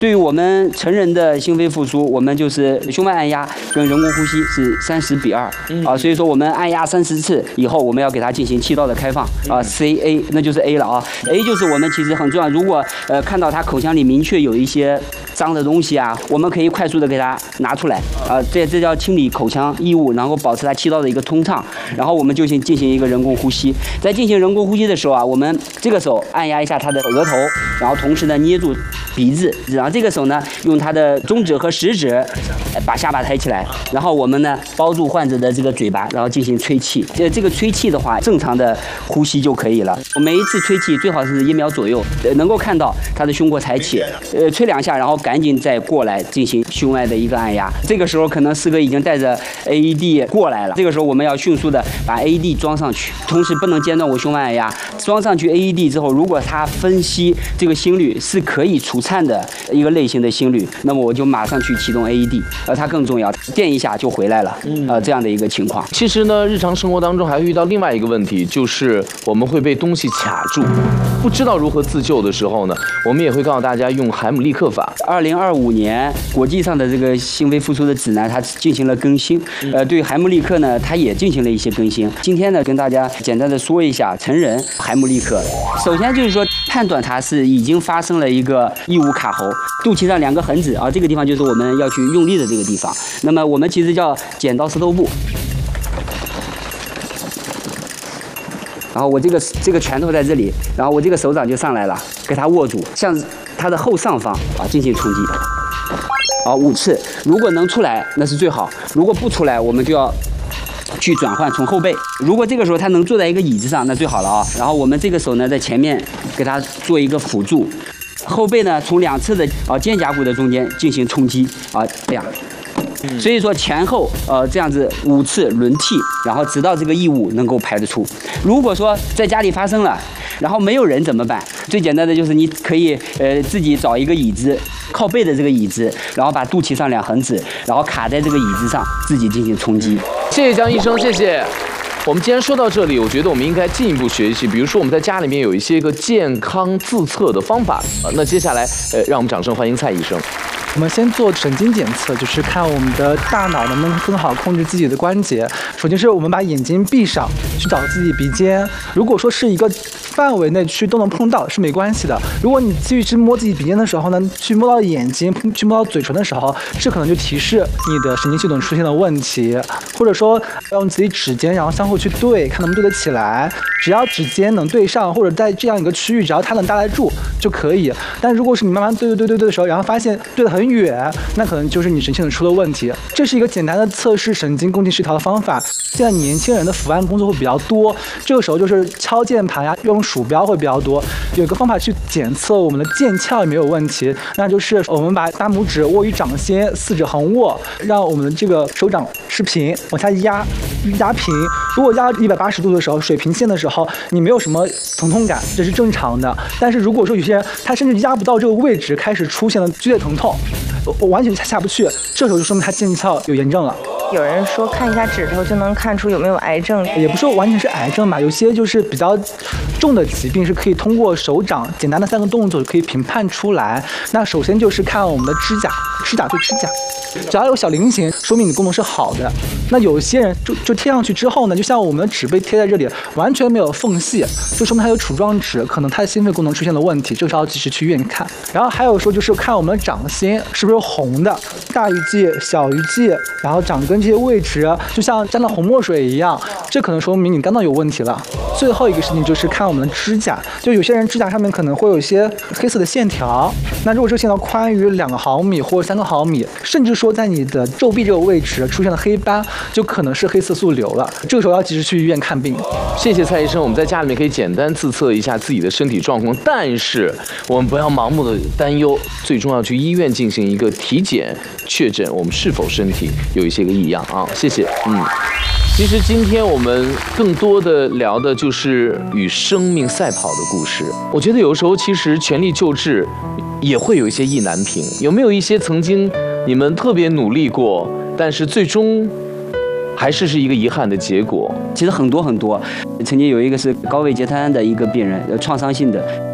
对于我们成人的心肺复苏，我们就是胸外按压跟人工呼吸是30:2啊，所以说我们按压30次以后，我们要给它进行气道的开放啊 ，CA 那就是 A 了啊 ，A 就是我们其实很重要，如果看到它口腔里明确有一些脏的东西啊，我们可以快速的给它拿出来啊，这叫清理口腔异物，然后保持它气道的一个通畅，然后我们就进行一个人工呼吸。在进行人工呼吸的时候啊，我们这个手按压一下它的额头，然后同时呢捏住鼻子，然后这个手呢用它的中指和食指把下巴抬起来，然后我们呢包住患者的这个嘴巴，然后进行吹气。这个吹气的话，正常的呼吸就可以了。每一次吹气最好是1秒左右，能够看到他的胸廓抬起，吹2下，然后赶紧再过来进行胸外的一个按压。这个时候可能4哥已经带着 AED 过来了，这个时候我们要迅速的把 AED 装上去，同时不能间断我胸外按压。装上去 AED 之后，如果他分析这个心率是可以除颤的一个类型的心率，那么我就马上去启动 AED，它更重要，电一下就回来了，这样的一个情况。 其实呢，日常生活当中还会遇到另外一个问题，就是我们会被东西卡住，不知道如何自救的时候呢，我们也会告诉大家用海姆立克法。 2025年国际上的这个心肺复苏的指南，它进行了更新，对海姆立克呢，它也进行了一些更新。今天呢，跟大家简单的说一下成人海姆立克。首先就是说，判断它是已经发生了一个异物卡喉，肚脐上2个横指啊，这个地方就是我们要去用力的这个地方。那么我们其实叫剪刀石头布。然后我这个拳头在这里，然后我这个手掌就上来了，给它握住，向它的后上方啊进行冲击。好，5次，如果能出来那是最好，如果不出来，我们就要去转换从后背。如果这个时候他能坐在一个椅子上，那最好了啊。然后我们这个手呢在前面给他做一个辅助，后背呢从2侧的肩胛骨的中间进行冲击啊，这样。所以说前后这样子5次轮替，然后直到这个异物能够排得出。如果说在家里发生了，然后没有人怎么办？最简单的就是你可以自己找一个椅子，靠背的这个椅子，然后把肚脐上2横指，然后卡在这个椅子上，自己进行冲击。 谢谢江医生，谢谢。我们既然说到这里，我觉得我们应该进一步学习，比如说我们在家里面有一些个健康自测的方法。那接下来让我们掌声欢迎蔡医生。 我们先做神经检测，就是看我们的大脑能不能更好控制自己的关节。首先是我们把眼睛闭上，去找自己鼻尖。如果说是一个范围内去都能碰到是没关系的。如果你继续去摸自己鼻尖的时候呢，去摸到眼睛，去摸到嘴唇的时候，这可能就提示你的神经系统出现了问题。或者说要用自己指尖，然后相互去对，看能不能对得起来。只要指尖能对上，或者在这样一个区域，只要它能搭得住就可以。但如果是你慢慢对的时候，然后发现对得很远，那可能就是你神经系统出了问题。这是一个简单的测试神经共济失调的方法。现在年轻人的伏案工作会比较多，这个时候就是敲键盘呀，用鼠标会比较多。有一个方法去检测我们的腱鞘有没有问题，那就是我们把大拇指握于掌心，4指横握，让我们的这个手掌持平，往下压平。如果压180度的时候，水平线的时候，你没有什么疼痛感，这是正常的。但是如果说有些人他甚至压不到这个位置，开始出现了剧烈疼痛，我完全下不去，这时候就说明他腱鞘有炎症了。 有人说看一下指头就能看出有没有癌症， 也不是完全是癌症吧，有些就是比较重的疾病是可以通过手掌简单的3个动作可以评判出来。那首先就是看我们的指甲对指甲，只要有小菱形，说明你功能是好的。那有些人就贴上去之后呢，就像我们的纸被贴在这里，完全没有缝隙，就说明它有杵状指，可能它的心肺功能出现了问题，这个时候要及时去医院看。然后还有说就是看我们的掌心是不是红的，大鱼际、小鱼际，然后掌根这些位置就像沾了红墨水一样，这可能说明你肝脏有问题了。最后一个事情就是看我们的指甲，就有些人指甲上面可能会有一些黑色的线条，那如果这个线条宽于2毫米或者3毫米，甚至说在你的皱臂这个位置出现了黑斑，就可能是黑色素瘤了。这个时候要及时去医院看病。 谢谢蔡医生，我们在家里面可以简单自测一下自己的身体状况，但是我们不要盲目的担忧，最终要去医院进行一个体检，确诊我们是否身体有一些个异样啊。谢谢。其实今天我们更多的聊的就是与生命赛跑的故事。我觉得有时候其实全力救治也会有一些意难平。有没有一些曾经你们特别努力过，但是最终还是一个遗憾的结果？ 其实很多，曾经有一个是高位截瘫的一个病人，创伤性的。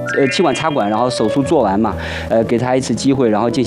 气管插管，然后手术做完嘛，给他一次机会，然后进行